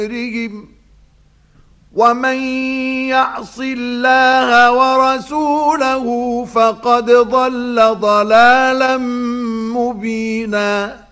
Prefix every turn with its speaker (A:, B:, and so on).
A: ومن يعص الله ورسوله فقد ضل ضلالا مبينا.